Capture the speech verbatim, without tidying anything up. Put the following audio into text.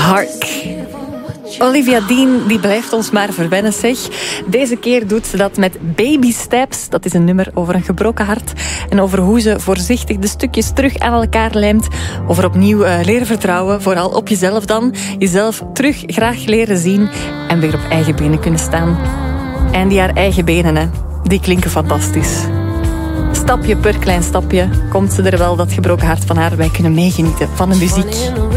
Hark. Olivia Dean die blijft ons maar verwennen, zeg. Deze keer doet ze dat met Baby Steps. Dat is een nummer over een gebroken hart. En over hoe ze voorzichtig de stukjes terug aan elkaar lijmt. Over opnieuw uh, leren vertrouwen. Vooral op jezelf dan. Jezelf terug graag leren zien. En weer op eigen benen kunnen staan. En die haar eigen benen, hè, die klinken fantastisch. Stapje per klein stapje komt ze er wel dat gebroken hart van haar. Wij kunnen meegenieten van de muziek.